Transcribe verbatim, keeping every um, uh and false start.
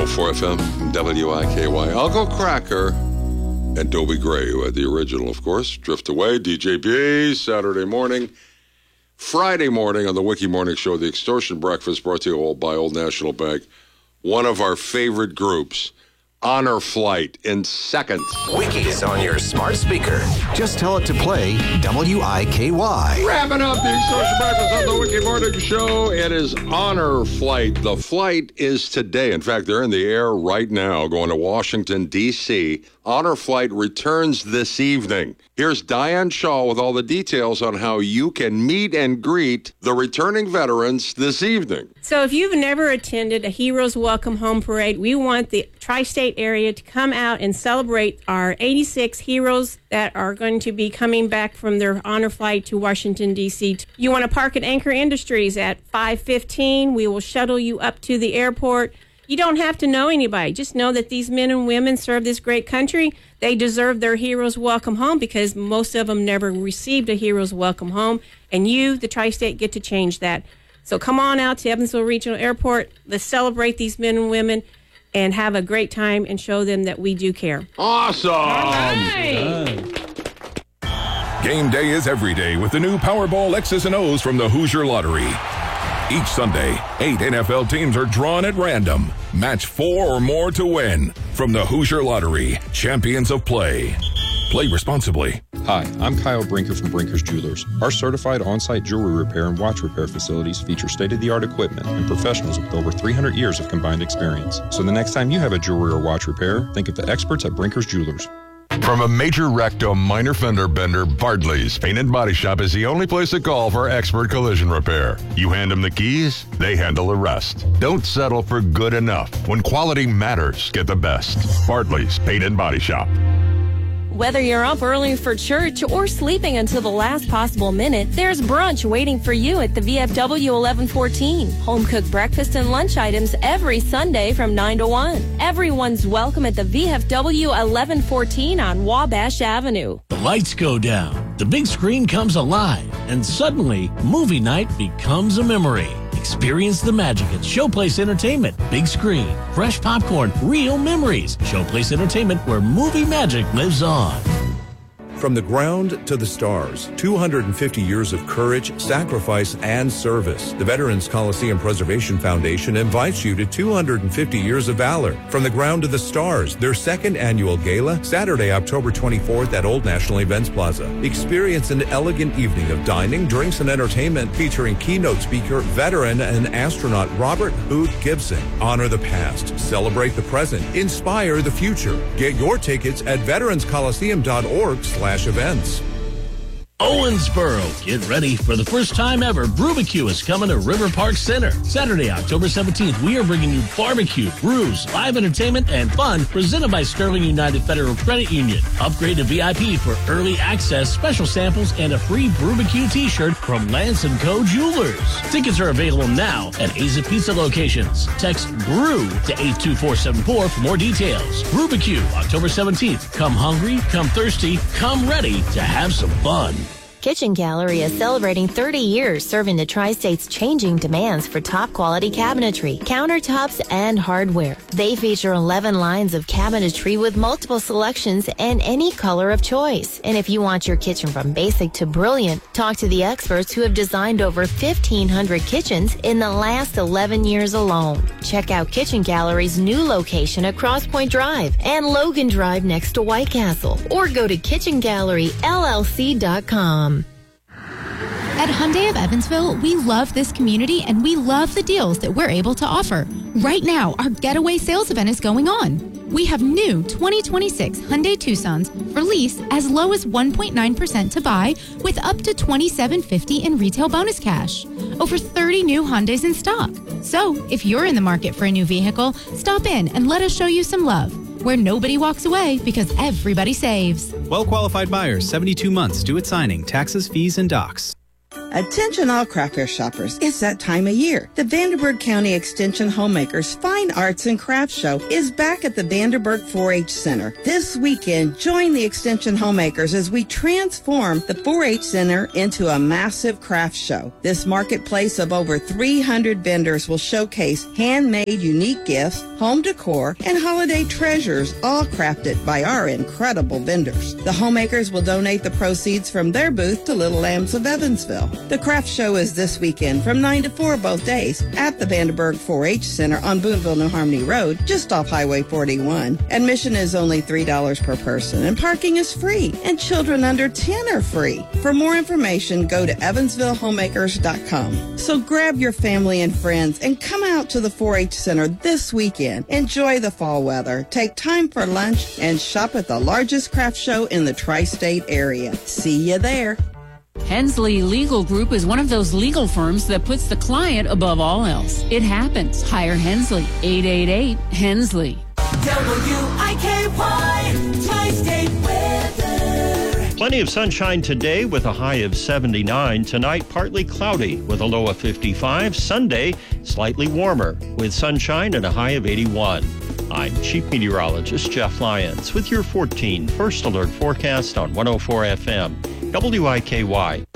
four F M, W I K Y. Uncle Cracker and Dobie Gray, who had the original, of course. Drift Away, D J B, Saturday morning. Friday morning on the Wiki Morning Show, the Extortion Breakfast, brought to you all by Old National Bank. One of our favorite groups, Honor Flight, in seconds. Wiki's on your smart speaker. Just tell it to play W I K Y. Wrapping up the Extortion Breakfast on the Wiki Morning Show. It is Honor Flight. The flight is today. In fact, they're in the air right now going to Washington, D C Honor Flight returns this evening. Here's Diane Shaw with all the details on how you can meet and greet the returning veterans this evening. So if you've never attended a Heroes Welcome Home Parade, we want the tri-state area to come out and celebrate our eighty-six heroes that are going to be coming back from their honor flight to Washington, D C You want to park at Anchor Industries at five fifteen. We will shuttle you up to the airport. You don't have to know anybody. Just know that these men and women serve this great country. They deserve their Heroes Welcome Home because most of them never received a Heroes Welcome Home. And you, the Tri-State, get to change that. So come on out to Evansville Regional Airport. Let's celebrate these men and women and have a great time and show them that we do care. Awesome! All right. Game day is every day with the new Powerball X's and O's from the Hoosier Lottery. Each Sunday, eight N F L teams are drawn at random. Match four or more to win. From the Hoosier Lottery, champions of play. Play responsibly. Hi, I'm Kyle Brinker from Brinker's Jewelers. Our certified on-site jewelry repair and watch repair facilities feature state-of-the-art equipment and professionals with over three hundred years of combined experience. So the next time you have a jewelry or watch repair, think of the experts at Brinker's Jewelers. From a major wreck to a minor fender bender, Bardley's Paint and Body Shop is the only place to call for expert collision repair. You hand them the keys, they handle the rest. Don't settle for good enough. When quality matters, get the best. Bardley's Paint and Body Shop. Whether you're up early for church or sleeping until the last possible minute, there's brunch waiting for you at the V F W eleven fourteen. Home-cooked breakfast and lunch items every Sunday from nine to one. Everyone's welcome at the V F W eleven fourteen on Wabash Avenue. The lights go down, the big screen comes alive, and suddenly, movie night becomes a memory. Experience the magic at Showplace Entertainment. Big screen, fresh popcorn, real memories. Showplace Entertainment, where movie magic lives on. From the ground to the stars, two hundred fifty years of courage, sacrifice, and service. The Veterans Coliseum Preservation Foundation invites you to two hundred fifty years of valor. From the ground to the stars, their second annual gala, Saturday, October twenty-fourth at Old National Events Plaza. Experience an elegant evening of dining, drinks, and entertainment featuring keynote speaker, veteran, and astronaut Robert Hood Gibson. Honor the past, celebrate the present, inspire the future. Get your tickets at veterans coliseum dot org slash events. Owensboro, get ready for the first time ever. Brewbecue is coming to River Park Center. Saturday, October seventeenth, we are bringing you barbecue, brews, live entertainment, and fun presented by Sterling United Federal Credit Union. Upgrade to V I P for early access, special samples, and a free Brewbecue t-shirt from Lance and Co. Jewelers. Tickets are available now at Aza Pizza locations. Text BREW to eight two four seven four for more details. Brewbecue, October seventeenth. Come hungry, come thirsty, come ready to have some fun. Kitchen Gallery is celebrating thirty years serving the Tri-State's changing demands for top-quality cabinetry, countertops, and hardware. They feature eleven lines of cabinetry with multiple selections and any color of choice. And if you want your kitchen from basic to brilliant, talk to the experts who have designed over fifteen hundred kitchens in the last eleven years alone. Check out Kitchen Gallery's new location at Cross Point Drive and Logan Drive next to White Castle, or go to kitchen gallery L L C dot com. At Hyundai of Evansville, we love this community and we love the deals that we're able to offer. Right now, our Getaway sales event is going on. We have new twenty twenty-six Hyundai Tucsons for lease as low as one point nine percent to buy with up to twenty-seven fifty in retail bonus cash. Over thirty new Hyundais in stock. So, if you're in the market for a new vehicle, stop in and let us show you some love, where nobody walks away because everybody saves. Well-qualified buyers, seventy-two months due at signing, taxes, fees, and docs. Attention all craft fair shoppers, it's that time of year. The Vanderburgh County Extension Homemakers Fine Arts and Crafts Show is back at the Vanderburgh four H Center. This weekend, join the Extension Homemakers as we transform the four H Center into a massive craft show. This marketplace of over three hundred vendors will showcase handmade unique gifts, home decor, and holiday treasures, all crafted by our incredible vendors. The homemakers will donate the proceeds from their booth to Little Lambs of Evansville. The craft show is this weekend from nine to four both days at the Vanderburgh four H Center on Boonville New Harmony Road, just off Highway forty-one. Admission is only three dollars per person, and parking is free, and children under ten are free. For more information, go to evansville homemakers dot com. So grab your family and friends and come out to the four H Center this weekend. Enjoy the fall weather, take time for lunch, and shop at the largest craft show in the tri-state area. See you there. Hensley Legal Group is one of those legal firms that puts the client above all else. It happens. Hire Hensley. eight eight eight Hensley. W I K Y Tri-State Weather. Plenty of sunshine today with a high of seventy-nine. Tonight, partly cloudy with a low of fifty-five. Sunday, slightly warmer with sunshine and a high of eighty-one. I'm Chief Meteorologist Jeff Lyons with your fourteen First Alert forecast on one oh four F M. W I K Y.